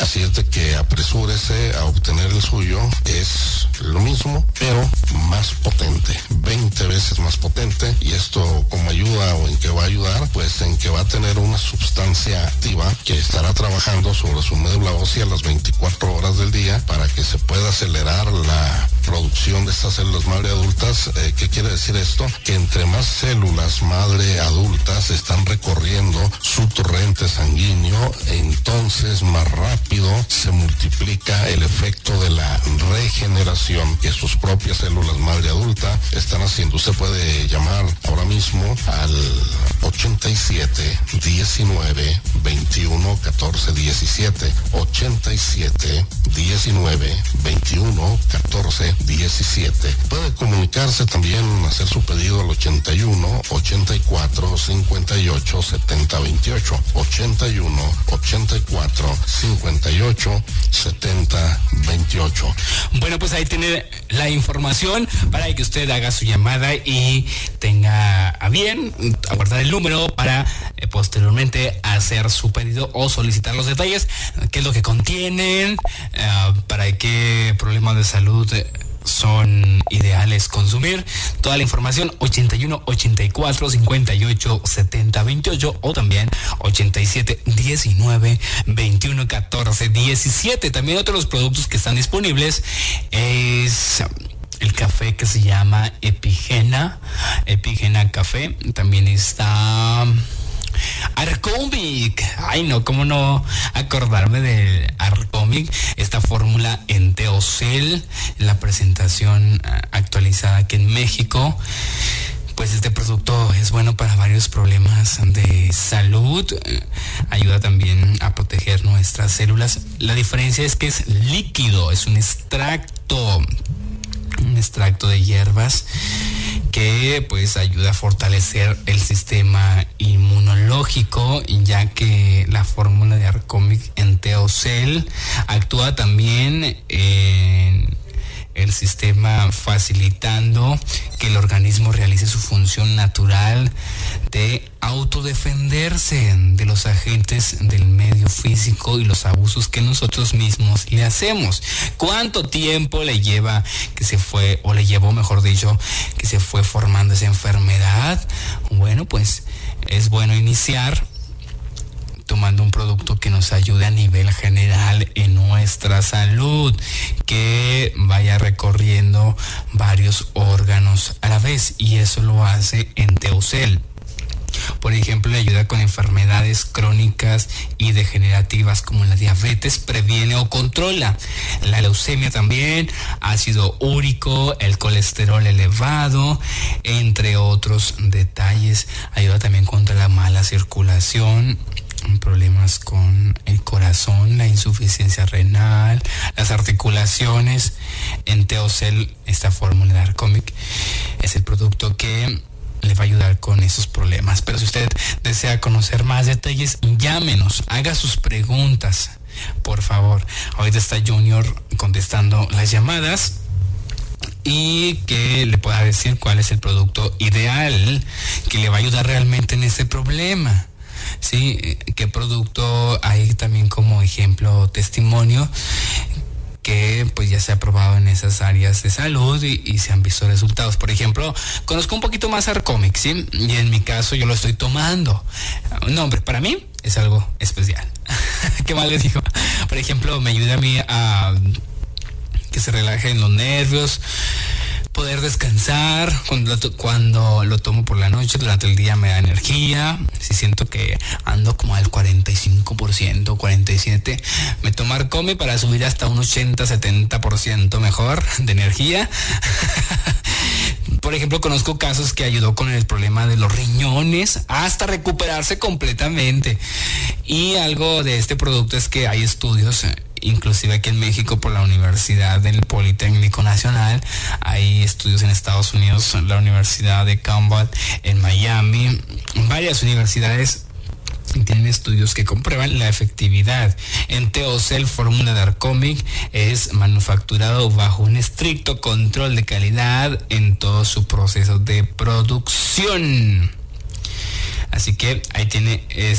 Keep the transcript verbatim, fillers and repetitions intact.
Así es de que apresúrese a obtener el suyo. Es lo mismo, pero más potente, veinte veces más potente. Y esto, como ayuda o en qué va a ayudar, pues en que va a tener una sustancia activa que estará trabajando sobre su médula ósea las veinticuatro horas del día para que se pueda acelerar la producción de estas células madre adultas. Eh, ¿Qué quiere decir esto? Que entre más células madre adultas están recorriendo su torrente sanguíneo, entonces más rápido se multiplica el efecto de la regeneración que sus propias células madre adulta están haciendo. Usted puede llamar ahora mismo al ochenta y siete, diecinueve, veintiuno, catorce, diecisiete, ochenta y siete, diecinueve, veintiuno, catorce, diecisiete. Puede comunicarse también, hacer su pedido al ochenta y uno, ochenta y cuatro, cincuenta y ocho, setenta, veintiocho, ochenta y uno, ochenta y cuatro, cincuenta y ocho, setenta, veintiocho. Bueno, pues ahí tiene la información para que usted haga su llamada y tenga a bien aguardar el número para eh, posteriormente hacer su pedido o solicitar los detalles, qué es lo que contienen, uh, para qué problemas de salud eh, son ideales consumir. Toda la información ochenta y uno, ochenta y cuatro, cincuenta y ocho, setenta, veintiocho o también ochenta y siete, diecinueve, veintiuno, catorce, diecisiete. También otros los productos que están disponibles es el café que se llama Epigena, Epigena Café. También está Arcomic. Ay, no, cómo no acordarme de Arcomic, esta fórmula en Teocel, la presentación actualizada aquí en México. Pues este producto es bueno para varios problemas de salud, ayuda también a proteger nuestras células. La diferencia es que es líquido, es un extracto, un extracto de hierbas que pues ayuda a fortalecer el sistema inmunológico, ya que la fórmula de Arcomic en Teocel actúa también en el sistema facilitando que el organismo realice su función natural de autodefenderse de los agentes del medio físico y los abusos que nosotros mismos le hacemos. ¿Cuánto tiempo le lleva que se fue, o le llevó, mejor dicho, que se fue formando esa enfermedad? Bueno, pues es bueno iniciar tomando un producto que nos ayude a nivel general en nuestra salud, que vaya recorriendo varios órganos a la vez, y eso lo hace en Teocel. Por ejemplo, le ayuda con enfermedades crónicas y degenerativas como la diabetes, previene o controla la leucemia también, ácido úrico, el colesterol elevado, entre otros detalles. Ayuda también contra la mala circulación, problemas con el corazón, la insuficiencia renal, las articulaciones. En Teocel, esta fórmula de Arcomic es el producto que le va a ayudar con esos problemas. Pero si usted desea conocer más detalles, llámenos, haga sus preguntas, por favor. Ahorita está Junior contestando las llamadas y que le pueda decir cuál es el producto ideal que le va a ayudar realmente en ese problema. Sí, qué producto hay también como ejemplo, testimonio, que pues ya se ha probado en esas áreas de salud y, y se han visto resultados. Por ejemplo, conozco un poquito más Arcomic, ¿sí? Y en mi caso yo lo estoy tomando. No, hombre, para mí es algo especial. ¿Qué más les digo? Por ejemplo, me ayuda a mí a que se relajen los nervios, poder descansar. Cuando lo, cuando lo tomo por la noche, durante el día me da energía. Si siento que ando como al cuarenta y cinco por ciento, cuarenta y siete por ciento, me tomo Arcomic para subir hasta un ochenta, setenta por ciento mejor de energía. Por ejemplo, conozco casos que ayudó con el problema de los riñones hasta recuperarse completamente. Y algo de este producto es que hay estudios, inclusive aquí en México por la Universidad del Politécnico Nacional, hay estudios en Estados Unidos, la Universidad de Campbell en Miami, varias universidades tienen estudios que comprueban la efectividad. En Teocel, fórmula de Arcomic es manufacturado bajo un estricto control de calidad en todo su proceso de producción. Así que ahí tiene